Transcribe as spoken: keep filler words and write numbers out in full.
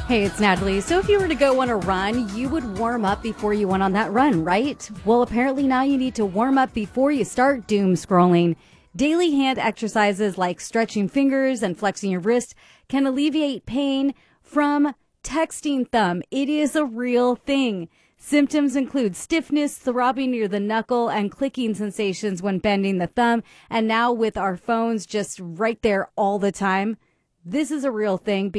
Hey, it's Natalie. So if you were to go on a run, you would warm up before you went on that run, right? Well, apparently now you need to warm up before you start doom scrolling. Daily hand exercises like stretching fingers and flexing your wrist can alleviate pain from texting thumb. It is a real thing. Symptoms include stiffness, throbbing near the knuckle, and clicking sensations when bending the thumb. And now with our phones just right there all the time, this is a real thing.